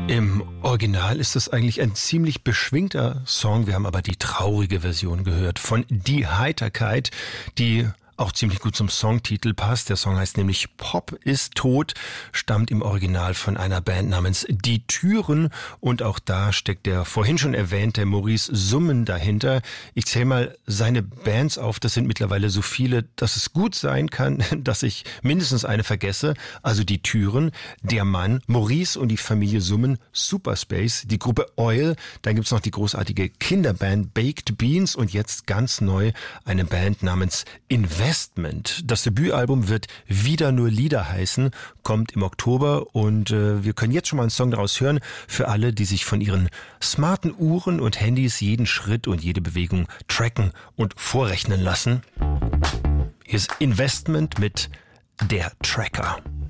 Im Original ist es eigentlich ein ziemlich beschwingter Song. Wir haben aber die traurige Version gehört von Die Heiterkeit, die auch ziemlich gut zum Songtitel passt. Der Song heißt nämlich Pop ist tot, stammt im Original von einer Band namens Die Türen und auch da steckt der vorhin schon erwähnte Maurice Summen dahinter. Ich zähle mal seine Bands auf, das sind mittlerweile so viele, dass es gut sein kann, dass ich mindestens eine vergesse. Also Die Türen, Der Mann, Maurice und die Familie Summen, Superspace, die Gruppe Oil, dann gibt's noch die großartige Kinderband Baked Beans und jetzt ganz neu eine Band namens Investment. Das Debütalbum wird Wieder nur Lieder heißen, kommt im Oktober und wir können jetzt schon mal einen Song daraus hören für alle, die sich von ihren smarten Uhren und Handys jeden Schritt und jede Bewegung tracken und vorrechnen lassen. Hier ist Investment mit Der Tracker.